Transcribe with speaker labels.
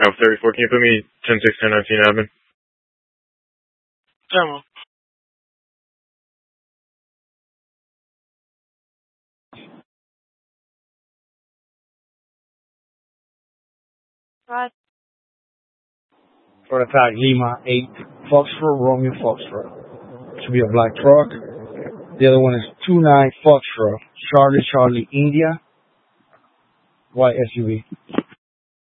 Speaker 1: Alpha 34, can you put me 10-6-10-19 admin?
Speaker 2: Demo.
Speaker 3: Right.
Speaker 4: For attack Lima 8 Foxtrot, Romeo Foxtrot. Should be a black truck. The other one is 29 Foxtrot, Charlie India, white SUV.